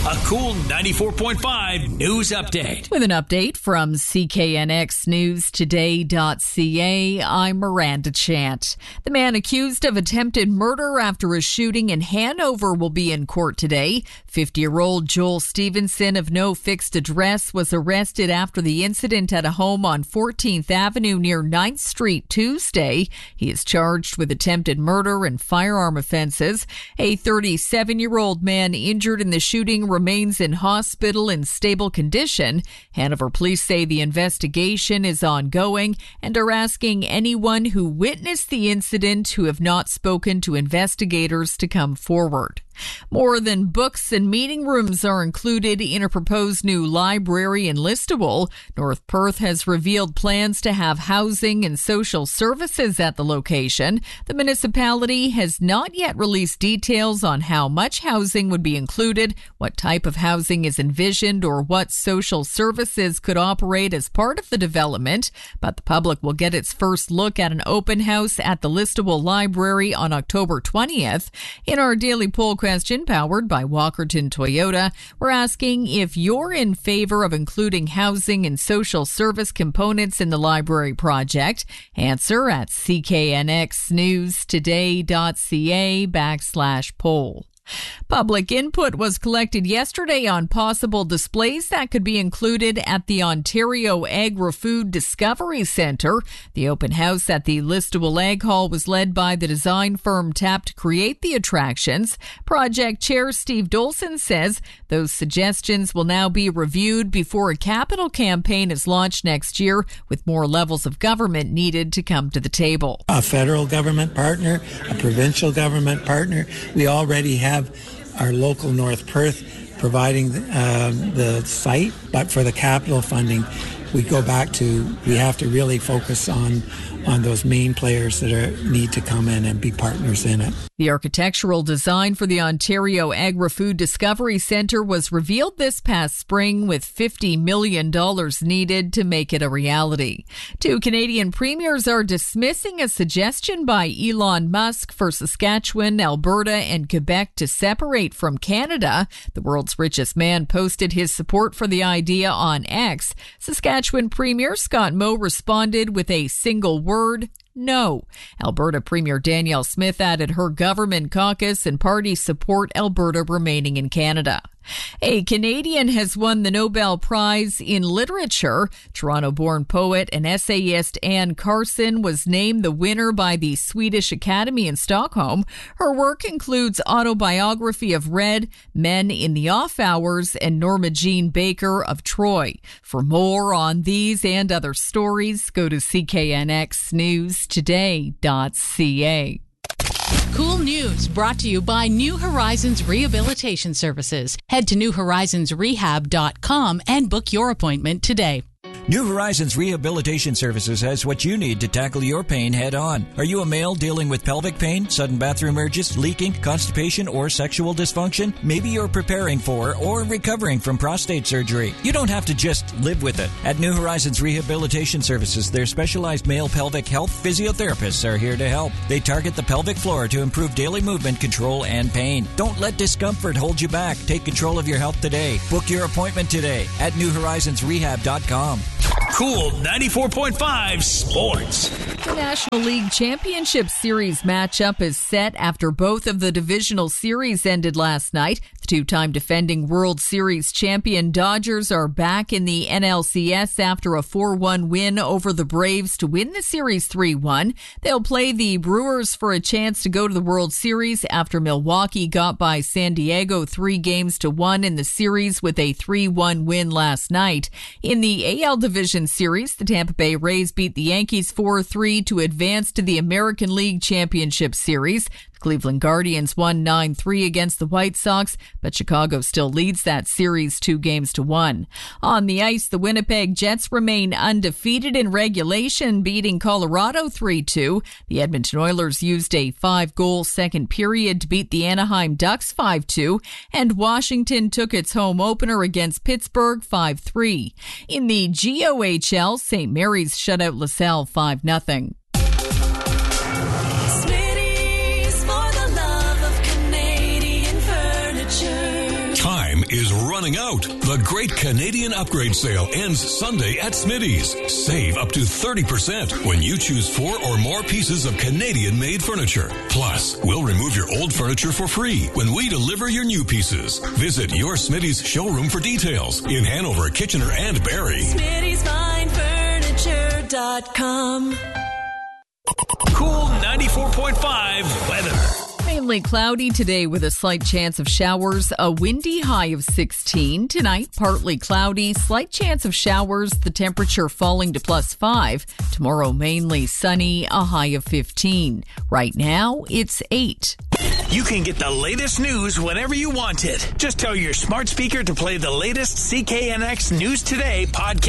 A cool 94.5 news update. With an update from CKNXNewsToday.ca, I'm Miranda Chant. The man accused of attempted murder after a shooting in Hanover will be in court today. 50-year-old Joel Stevenson of no fixed address was arrested after the incident at a home on 14th Avenue near 9th Street Tuesday. He is charged with attempted murder and firearm offenses. A 37-year-old man injured in the shooting remains in hospital in stable condition. Hanover police say the investigation is ongoing and are asking anyone who witnessed the incident who have not spoken to investigators to come forward. More than books and meeting rooms are included in a proposed new library in Listowel. North Perth has revealed plans to have housing and social services at the location. The municipality has not yet released details on how much housing would be included, what type of housing is envisioned, or what social services could operate as part of the development. But the public will get its first look at an open house at the Listowel Library on October 20th. In our daily poll question powered by Walkerton Toyota, we're asking if you're in favor of including housing and social service components in the library project. Answer at cknxnewstoday.ca/poll. Public input was collected yesterday on possible displays that could be included at the Ontario Agri-Food Discovery Centre. The open house at the Listowel Ag Hall was led by the design firm tapped to create the attractions. Project Chair Steve Dolson says those suggestions will now be reviewed before a capital campaign is launched next year, with more levels of government needed to come to the table. A federal government partner, a provincial government partner. We already have our local North Perth providing the site, but for the capital funding, we have to really focus on those main players that need to come in and be partners in it. The architectural design for the Ontario Agri-Food Discovery Centre was revealed this past spring, with $50 million needed to make it a reality. Two Canadian premiers are dismissing a suggestion by Elon Musk for Saskatchewan, Alberta, and Quebec to separate from Canada. The world's richest man posted his support for the idea on X. Saskatchewan Premier Scott Moe responded with a single word: no. Alberta Premier Danielle Smith added her government caucus and party support Alberta remaining in Canada. A Canadian has won the Nobel Prize in Literature. Toronto-born poet and essayist Anne Carson was named the winner by the Swedish Academy in Stockholm. Her work includes Autobiography of Red, Men in the Off Hours, and Norma Jean Baker of Troy. For more on these and other stories, go to cknxnewstoday.ca. Cool news brought to you by New Horizons Rehabilitation Services. Head to newhorizonsrehab.com and book your appointment today. New Horizons Rehabilitation Services has what you need to tackle your pain head on. Are you a male dealing with pelvic pain, sudden bathroom urges, leaking, constipation, or sexual dysfunction? Maybe you're preparing for or recovering from prostate surgery. You don't have to just live with it. At New Horizons Rehabilitation Services, their specialized male pelvic health physiotherapists are here to help. They target the pelvic floor to improve daily movement control and pain. Don't let discomfort hold you back. Take control of your health today. Book your appointment today at newhorizonsrehab.com. Cool 94.5 Sports. The National League Championship Series matchup is set after both of the divisional series ended last night. The two-time defending World Series champion Dodgers are back in the NLCS after a 4-1 win over the Braves to win the series 3-1. They'll play the Brewers for a chance to go to the World Series after Milwaukee got by San Diego 3-1 in the series with a 3-1 win last night. In the AL Division Series, the Tampa Bay Rays beat the Yankees 4-3 to advance to the American League Championship Series. The Cleveland Guardians won 9-3 against the White Sox, but Chicago still leads that series 2-1. On the ice, the Winnipeg Jets remain undefeated in regulation, beating Colorado 3-2. The Edmonton Oilers used a 5-goal second period to beat the Anaheim Ducks 5-2, and Washington took its home opener against Pittsburgh 5-3. In the GOHL, St. Mary's shut out LaSalle 5-0. is running out. The Great Canadian Upgrade Sale ends Sunday at Smitty's. Save up to 30% when you choose 4 or more pieces of Canadian-made furniture. Plus, we'll remove your old furniture for free when we deliver your new pieces. Visit your Smitty's showroom for details in Hanover, Kitchener, and Barrie. Smitty'sFineFurniture.com. Cool 94.5 weather. Mainly cloudy today with a slight chance of showers, a windy high of 16. Tonight, partly cloudy, slight chance of showers, the temperature falling to +5. Tomorrow, mainly sunny, a high of 15. Right now, it's 8. You can get the latest news whenever you want it. Just tell your smart speaker to play the latest CKNX News Today podcast.